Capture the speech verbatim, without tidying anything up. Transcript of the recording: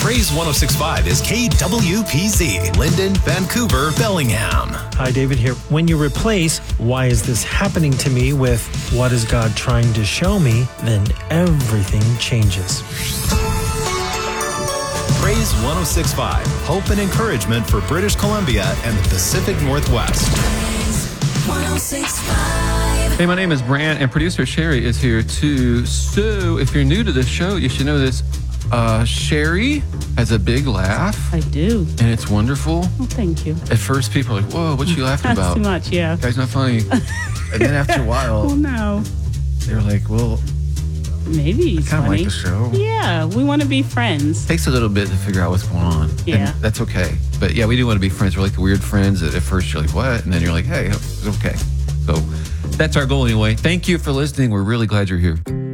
Praise one oh six point five is K W P Z, Linden, Vancouver, Bellingham. Hi, David here. When you replace, why is this happening to me, with what is God trying to show me, then everything changes. Praise one oh six point five, hope and encouragement for British Columbia and the Pacific Northwest. one oh six point five. Hey, my name is Brant, and producer Sherry is here too. So, if you're new to this show, you should know this. Uh, Sherry has a big laugh. I do. And it's wonderful. Oh, thank you. At first, people are like, whoa, what's she laughing That's about? too much, yeah. Guy's not funny. And then after a while, Oh, no. they're like, well, Maybe he's kind of funny. like the show. Yeah, we want to be friends. Takes a little bit to figure out what's going on. Yeah. And that's okay. But yeah, we do want to be friends. We're like the weird friends that at first you're like, what? And then you're like, hey, it's okay. So that's our goal anyway. Thank you for listening. We're really glad you're here.